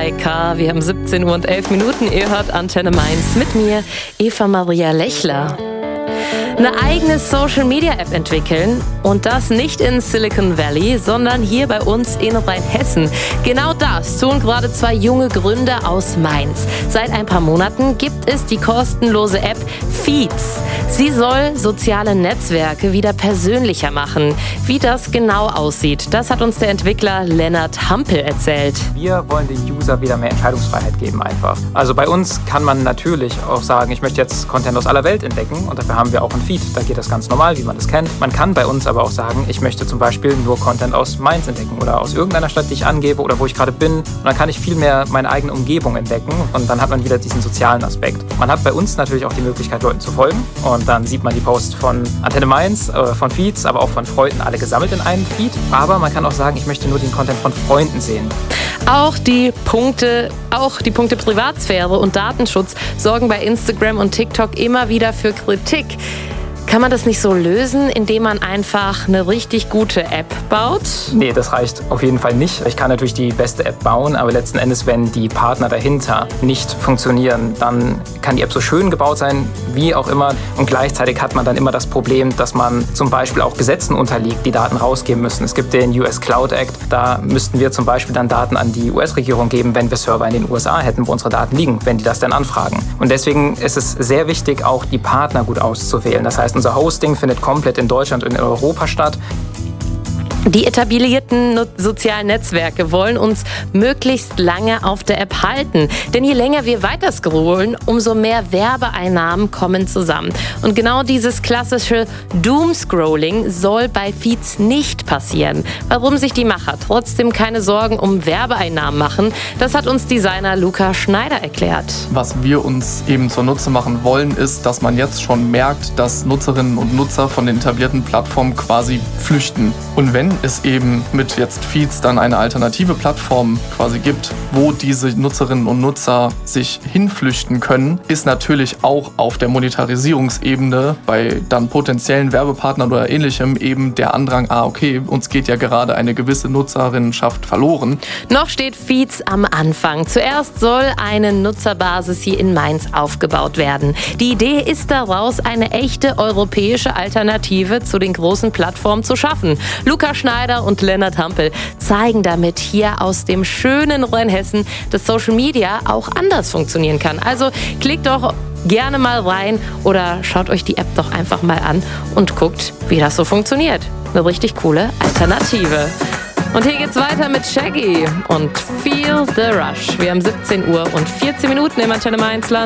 Mareika. Wir haben 17 Uhr und 11 Minuten. Ihr hört Antenne Mainz mit mir, Eva Maria Lechler. Eine eigene Social-Media-App entwickeln und das nicht in Silicon Valley, sondern hier bei uns in Rheinhessen. Genau das tun gerade zwei junge Gründer aus Mainz. Seit ein paar Monaten gibt es die kostenlose App Feeds. Sie soll soziale Netzwerke wieder persönlicher machen. Wie das genau aussieht, das hat uns der Entwickler Lennart Hampel erzählt. Wir wollen den User wieder mehr Entscheidungsfreiheit geben einfach. Also bei uns kann man natürlich auch sagen, ich möchte jetzt Content aus aller Welt entdecken und dafür haben wir auch einen Feed. Da geht das ganz normal, wie man das kennt. Man kann bei uns aber auch sagen, ich möchte zum Beispiel nur Content aus Mainz entdecken oder aus irgendeiner Stadt, die ich angebe oder wo ich gerade bin. Und dann kann ich viel mehr meine eigene Umgebung entdecken und dann hat man wieder diesen sozialen Aspekt. Man hat bei uns natürlich auch die Möglichkeit, Leuten zu folgen und dann sieht man die Posts von Antenne Mainz, von Feeds, aber auch von Freunden, alle gesammelt in einem Feed. Aber man kann auch sagen, ich möchte nur den Content von Freunden sehen. Auch die Punkte Privatsphäre und Datenschutz sorgen bei Instagram und TikTok immer wieder für Kritik. Kann man das nicht so lösen, indem man einfach eine richtig gute App baut? Nee, das reicht auf jeden Fall nicht. Ich kann natürlich die beste App bauen, aber letzten Endes, wenn die Partner dahinter nicht funktionieren, dann kann die App so schön gebaut sein, wie auch immer. Und gleichzeitig hat man dann immer das Problem, dass man zum Beispiel auch Gesetzen unterliegt, die Daten rausgeben müssen. Es gibt den US Cloud Act, da müssten wir zum Beispiel dann Daten an die US-Regierung geben, wenn wir Server in den USA hätten, wo unsere Daten liegen, wenn die das dann anfragen. Und deswegen ist es sehr wichtig, auch die Partner gut auszuwählen. Das heißt, unser Hosting findet komplett in Deutschland und in Europa statt. Die etablierten sozialen Netzwerke wollen uns möglichst lange auf der App halten. Denn je länger wir weiter scrollen, umso mehr Werbeeinnahmen kommen zusammen. Und genau dieses klassische Doom-Scrolling soll bei Feeds nicht passieren. Warum sich die Macher trotzdem keine Sorgen um Werbeeinnahmen machen, das hat uns Designer Luca Schneider erklärt. Was wir uns eben zunutze machen wollen, ist, dass man jetzt schon merkt, dass Nutzerinnen und Nutzer von den etablierten Plattformen quasi flüchten. Und wenn es eben mit jetzt Feeds dann eine alternative Plattform quasi gibt, wo diese Nutzerinnen und Nutzer sich hinflüchten können, ist natürlich auch auf der Monetarisierungsebene bei dann potenziellen Werbepartnern oder ähnlichem eben der Andrang, okay, uns geht ja gerade eine gewisse Nutzerinnenschaft verloren. Noch steht Feeds am Anfang. Zuerst soll eine Nutzerbasis hier in Mainz aufgebaut werden. Die Idee ist daraus, eine echte europäische Alternative zu den großen Plattformen zu schaffen. Luca Schneider und Lennart Hampel zeigen damit hier aus dem schönen Rheinhessen, dass Social Media auch anders funktionieren kann. Also klickt doch gerne mal rein oder schaut euch die App doch einfach mal an und guckt, wie das so funktioniert. Eine richtig coole Alternative. Und hier geht's weiter mit Shaggy und Feel the Rush. Wir haben 17 Uhr und 14 Minuten im Antenne Mainz Land.